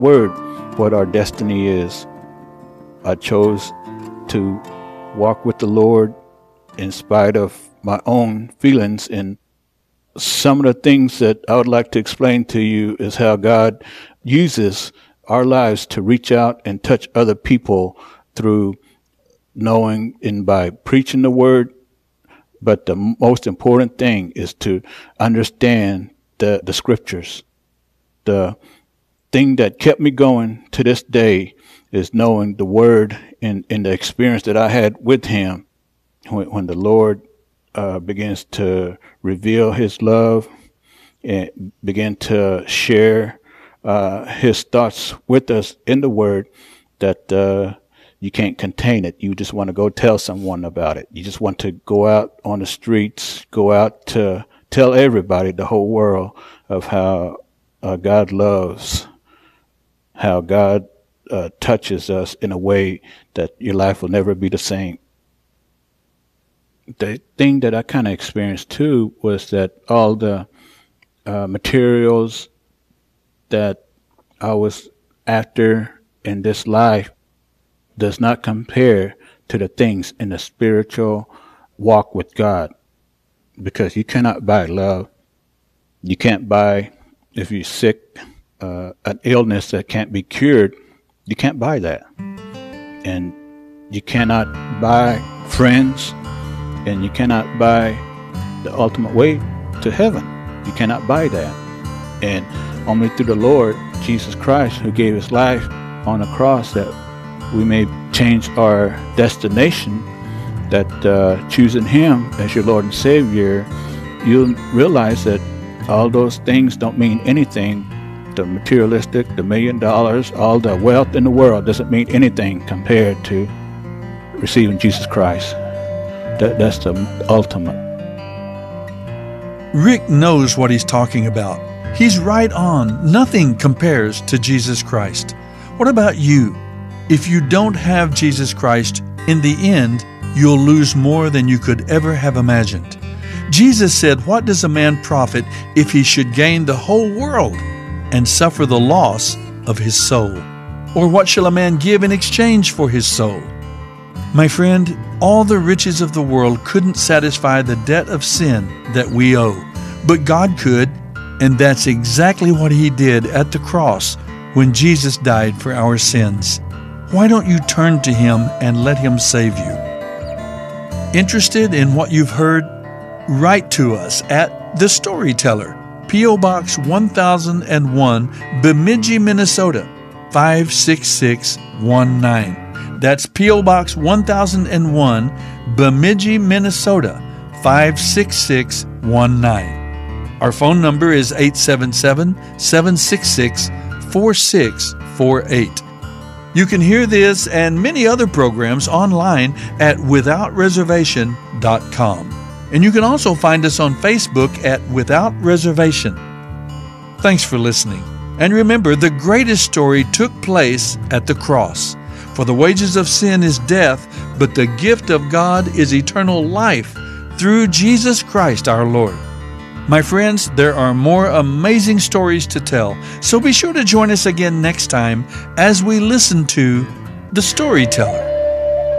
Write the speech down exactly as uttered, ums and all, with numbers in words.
Word what our destiny is. I chose to walk with the Lord in spite of my own feelings, and some of the things that I would like to explain to you is how God uses our lives to reach out and touch other people through knowing and by preaching the word. But the most important thing is to understand the, the scriptures. The thing that kept me going to this day is knowing the word and, and the experience that I had with him when, when the Lord uh, begins to reveal his love and begin to share uh, his thoughts with us in the word, that uh, you can't contain it. You just want to go tell someone about it. You just want to go out on the streets, go out to tell everybody, the whole world, of how uh, God loves, how God uh, touches us in a way that your life will never be the same. The thing that I kind of experienced too was that all the uh, materials that I was after in this life does not compare to the things in the spiritual walk with God, because you cannot buy love. You can't buy, if you're sick, uh, an illness that can't be cured. You can't buy that. And you cannot buy friends, and you cannot buy the ultimate way to heaven. You cannot buy that. And only through the Lord Jesus Christ, who gave his life on the cross, that we may change our destination, that uh, choosing him as your Lord and Savior, you'll realize that all those things don't mean anything. The materialistic, the million dollars, all the wealth in the world doesn't mean anything compared to receiving Jesus Christ. That, that's the ultimate. Rick knows what he's talking about. He's right on. Nothing compares to Jesus Christ. What about you? If you don't have Jesus Christ, in the end, you'll lose more than you could ever have imagined. Jesus said, "What does a man profit if he should gain the whole world and suffer the loss of his soul? Or what shall a man give in exchange for his soul?" My friend, all the riches of the world couldn't satisfy the debt of sin that we owe, but God could, and that's exactly what he did at the cross when Jesus died for our sins. Why don't you turn to him and let him save you? Interested in what you've heard? Write to us at The Storyteller, P O Box one thousand one, Bemidji, Minnesota, five six six one nine. That's P O Box one thousand one, Bemidji, Minnesota, five six six one nine. Our phone number is eight seven seven, seven six six, four six four eight. You can hear this and many other programs online at without reservation dot com. And you can also find us on Facebook at Without Reservation. Thanks for listening. And remember, the greatest story took place at the cross. For the wages of sin is death, but the gift of God is eternal life through Jesus Christ our Lord. My friends, there are more amazing stories to tell, so be sure to join us again next time as we listen to The Storyteller.